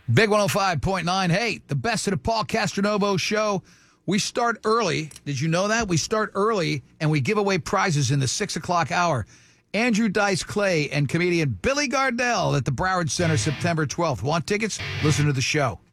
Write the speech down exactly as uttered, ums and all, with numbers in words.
Big one oh five point nine. Hey, the best of the Paul Castronovo show. We start early. Did you know that? We start early, and we give away prizes in the six o'clock hour. Andrew Dice Clay and comedian Billy Gardell at the Broward Center September twelfth. Want tickets? Listen to the show.